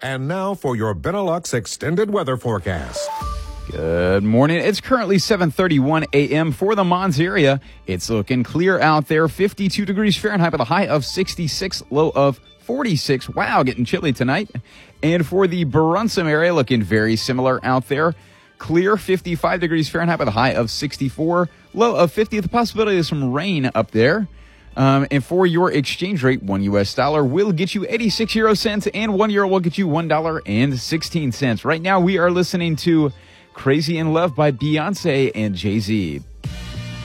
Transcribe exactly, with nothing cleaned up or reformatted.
And now for your Benelux extended weather forecast. Good morning. It's currently seven thirty-one a.m. for the Mons area. It's looking clear out there. fifty-two degrees Fahrenheit with a high of sixty-six, low of forty-six. Wow, getting chilly tonight. And for the Barunsum area, looking very similar out there. Clear, fifty-five degrees Fahrenheit with a high of sixty-four, low of fifty. The possibility of some rain up there. Um, and for your exchange rate, one U S dollar will get you eighty-six euro cents, and one euro will get you one dollar and sixteen cents. Right now, we are listening to Crazy in Love by Beyonce and Jay-Z.